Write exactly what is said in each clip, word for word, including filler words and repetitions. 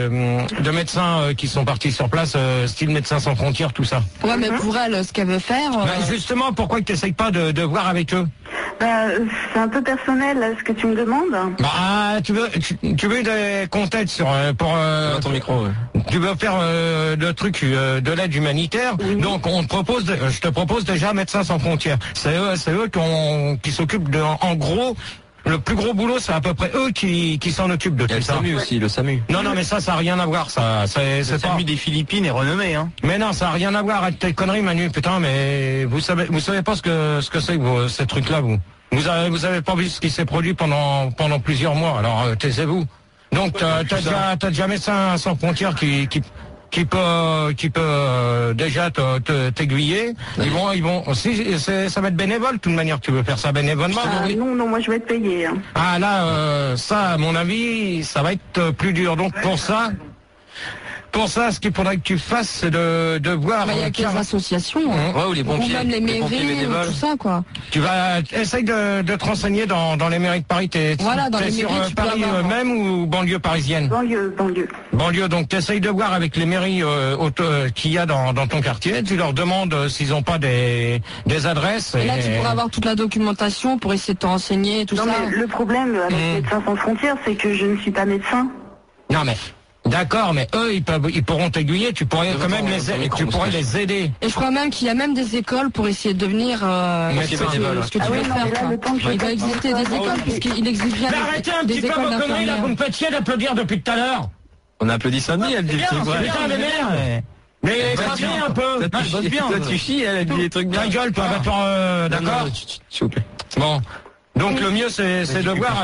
de, de médecins euh, qui sont partis sur place, euh, style Médecins sans frontières, tout ça. Ouais, mais pour elle, ce qu'elle veut faire... Euh... Bah, justement, pourquoi tu n'essayes pas de, de voir avec eux? Bah, c'est un peu personnel, là, ce que tu me demandes. Bah, tu veux, tu, tu veux des contacts sur, euh, pour... Euh, ton micro, ouais. Tu veux faire euh, de trucs, euh, de l'aide humanitaire, oui. Donc on te propose, de, je te propose déjà Médecins sans frontières. C'est eux, c'est eux qui, qui s'occupent de, en gros, le plus gros boulot, c'est à peu près eux qui, qui s'en occupent de tout le ça. SAMU aussi, le SAMU. Non, non, mais ça, ça n'a rien à voir, ça. C'est, c'est le SAMU pas... des Philippines est renommé, hein. Mais non, ça n'a rien à voir. Arrête tes conneries, Manu. Putain, mais vous savez, vous savez pas ce que, ce que c'est, vous, ces trucs-là, vous. Vous avez, vous avez pas vu ce qui s'est produit pendant, pendant plusieurs mois. Alors, euh, taisez-vous. Donc, t'as, t'as déjà, t'as déjà Médecins sans frontières qui, qui, qui peut, qui peut euh, déjà te, te, t'aiguiller. Ils vont, ils vont. Si, c'est, ça va être bénévole, de toute manière. Tu veux faire ça bénévolement? Ah, non, non, moi je vais être payé. Hein. Ah là, euh, ça, à mon avis, ça va être plus dur. Donc pour ça. Pour ça, ce qu'il faudrait que tu fasses, c'est de, de voir... Il bah, y a que les associations, hein. Ouais, ou les pompiers, ou même les mairies, ou tout ça, quoi. Tu vas... Essaye de, de te renseigner dans, dans les mairies de Paris. T'es, voilà, dans t'es les sur mairies, euh, tu Paris avoir, euh, même ou banlieue parisienne? Banlieue, banlieue. Banlieue, donc t'essayes de voir avec les mairies euh, auto, euh, qu'il y a dans, dans ton quartier. Tu leur demandes euh, s'ils n'ont pas des, des adresses. Et, et là, et... tu pourras avoir toute la documentation pour essayer de te renseigner, tout non, ça. Mais le problème avec mmh. Médecins sans frontières, c'est que je ne suis pas médecin. Non, mais... D'accord, mais eux, ils, peuvent, ils pourront t'aiguiller, tu pourrais quand même les aider, tu pourrais les aider. Et je crois même qu'il y a même des écoles pour essayer de devenir euh, ce que tu, ce que tu ah veux oui, faire. Là, il va exister des écoles, puisqu'il existe bien mais des, arrêtez un des petit peu écoles vos conneries, là, vous me faites chier d'applaudir depuis tout à l'heure. On a applaudi Sandy, elle dit le truc. Putain, mais merde. Mais crachez un peu. Toi, tu bien. Toi, tu chies, elle dit des trucs bien. Ta gueule, toi, d'accord? S'il vous plaît. Bon. Donc le mieux, c'est de voir,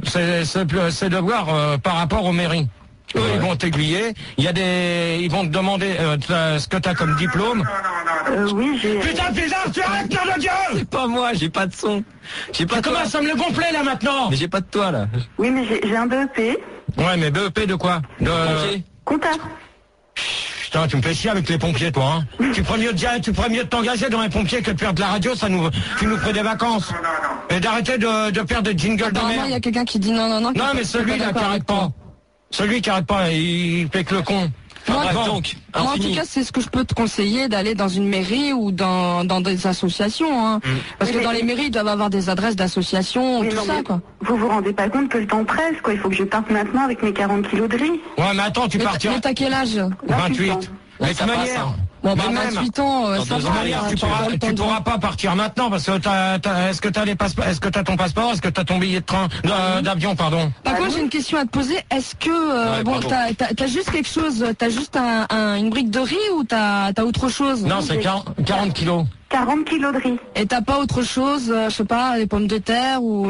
c'est de voir par rapport aux mairies. Eux, ouais. Ils vont t'aiguiller. Il y a des, ils vont te demander euh, ce que t'as comme diplôme. Euh, oui, j'ai. Putain, putain, tu arrêtes, cœur de Dieu! C'est pas moi, j'ai pas de son. J'ai pas. Comment ça me le gonfler là maintenant? Mais j'ai pas de toi là. Oui, mais j'ai un B E P. Ouais, mais B E P de quoi? De. Comptable. Putain, tu me fais chier avec les pompiers, toi. Hein. tu ferais mieux de, tu ferais mieux de t'engager dans les pompiers que de faire de la radio. Ça nous, tu nous ferais des vacances. Et d'arrêter de, de faire des jingles de merde. Il y a quelqu'un qui dit non, non, non. Non, mais celui-là qui arrête pas. Celui qui arrête pas, il fait que le con. Moi, ah, bon, donc, moi, en tout cas, c'est ce que je peux te conseiller, d'aller dans une mairie ou dans, dans des associations. Hein. Mm. Parce que dans les mairies, ils doivent avoir des adresses d'associations, tout non, ça, quoi. Vous vous rendez pas compte que le temps presse, quoi. Il faut que je parte maintenant avec mes quarante kilos de riz. Ouais, mais attends, tu partiras. Mais t'as quel âge? vingt-huit. Mais de manière... Bon, bah, vingt-huit ans, euh, ça va, manière, tu pourras, tu pourras pas partir maintenant parce que t'as, t'as, est-ce que t'as les passeports, est-ce que t'as ton passeport, est-ce que t'as ton billet de train, euh, d'avion, pardon. Par contre, j'ai une question à te poser. Est-ce que, euh, ouais, bon, t'as, t'as, t'as juste quelque chose, t'as juste un, un, une brique de riz ou t'as, t'as autre chose? Non, c'est quarante kilos. quarante kilos de riz. Et t'as pas autre chose, euh, je sais pas, les pommes de terre ou...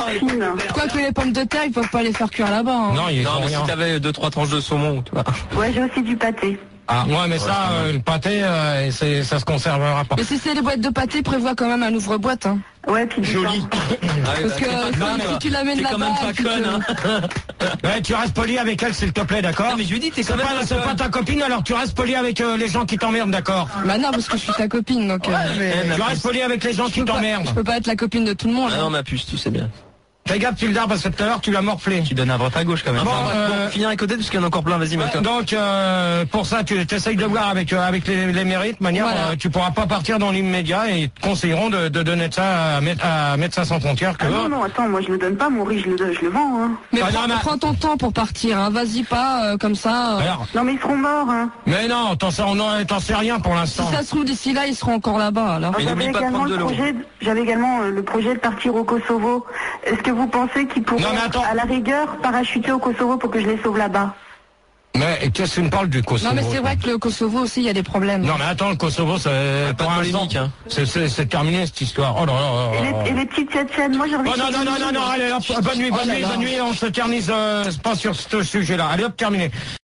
Quoi que les pommes de terre, ils peuvent pas les faire cuire là-bas. Hein. Non, il non mais si t'avais deux, trois tranches de saumon, tu vois. Ouais, j'ai aussi du pâté. Ah, ouais, mais ça, euh, le pâté, euh, c'est, ça se conservera pas. Mais si c'est les boîtes de pâté, prévois quand même un ouvre-boîte, hein. Ouais, puis joli. Parce que si, si tu l'amènes là-bas... quand même pas conne, hein. Ouais, tu restes poli avec elle, s'il te plaît, d'accord? Mais je lui dis, t'es quand même pas, c'est pas ta copine, alors tu restes poli avec euh, les gens qui t'emmerdent, d'accord? Bah non, parce que je suis ta copine, donc... Ouais, mais euh, tu restes poli avec les gens qui t'emmerdent. Je peux pas être la copine de tout le monde. Ah non, ma puce, tu sais bien. Fais gaffe, tu le dards parce que tout à l'heure tu l'as morflé. Tu donnes à droite à gauche quand même. Bon, enfin, euh, bon finir à côté parce qu'il y en a encore plein, vas-y maintenant. Donc euh, pour ça tu essayes de voir avec euh, avec les, les mairies de manière voilà. euh, tu pourras pas partir dans l'immédiat et ils te conseilleront de, de donner ça à, à Médecins sans frontières. Que ah non non attends, moi je le donne pas mon riz, je le je le vends. Hein. Mais ah, prends, non, mais... prends ton temps pour partir, hein. Vas-y pas euh, comme ça. Euh... Alors, non mais ils seront morts. Hein. Mais non, t'en sais, t'en sais rien pour l'instant. Si ça se trouve d'ici là ils seront encore là-bas. Alors. Alors j'avais également le projet, j'avais également euh, le projet de partir au Kosovo. Est-ce que vous pensez qu'ils pourraient à la rigueur parachuter au Kosovo pour que je les sauve là-bas? Mais qu'est-ce que tu me parles du Kosovo? Non mais c'est vrai que le Kosovo aussi il y a des problèmes. Non mais attends, le Kosovo c'est pour l'instant hein. C'est terminé cette histoire. Oh là là, là, là. Et, les, et les petites tchétchènes, moi j'ai envie. Oh non non non non non, allez hop, bonne nuit, bonne nuit, bonne nuit, on se ternise euh, pas sur ce sujet-là. Allez hop, terminé.